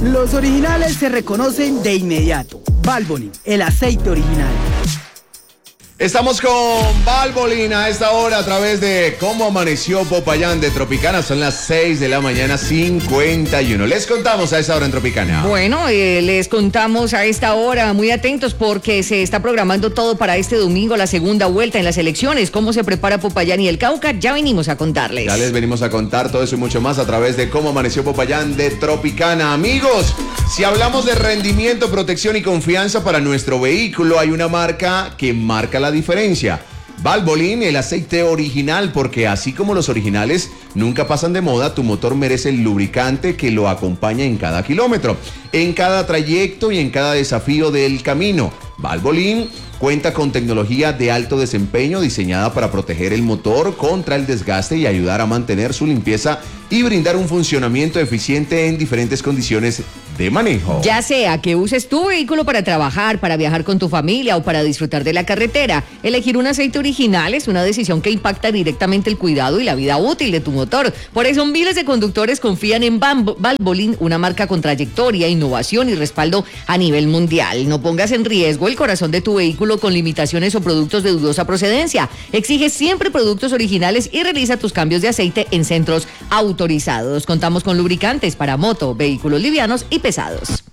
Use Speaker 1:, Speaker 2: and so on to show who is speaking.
Speaker 1: Los originales se reconocen de inmediato. Valvoline, el aceite original.
Speaker 2: Estamos con Valvoline a esta hora a través de Cómo Amaneció Popayán de Tropicana. Son las 6 de la mañana, 51. Les contamos a esta hora en Tropicana.
Speaker 3: Bueno, les contamos a esta hora, muy atentos porque se está programando todo para este domingo, la segunda vuelta en las elecciones. ¿Cómo se prepara Popayán y el Cauca? Ya venimos a contarles.
Speaker 2: Ya les venimos a contar todo eso y mucho más a través de Cómo Amaneció Popayán de Tropicana. Amigos, si hablamos de rendimiento, protección y confianza para nuestro vehículo, hay una marca que marca la diferencia. Valvoline, el aceite original, porque así como los originales nunca pasan de moda, tu motor merece el lubricante que lo acompaña en cada kilómetro, en cada trayecto y en cada desafío del camino. Valvoline cuenta con tecnología de alto desempeño diseñada para proteger el motor contra el desgaste y ayudar a mantener su limpieza y brindar un funcionamiento eficiente en diferentes condiciones de manejo.
Speaker 3: Ya sea que uses tu vehículo para trabajar, para viajar con tu familia o para disfrutar de la carretera, elegir un aceite original es una decisión que impacta directamente el cuidado y la vida útil de tu motor. Por eso miles de conductores confían en Valvoline, una marca con trayectoria, innovación y respaldo a nivel mundial. No pongas en riesgo el corazón de tu vehículo con limitaciones o productos de dudosa procedencia. Exige siempre productos originales y realiza tus cambios de aceite en centros autorizados. Contamos con lubricantes para moto, vehículos livianos y pesados.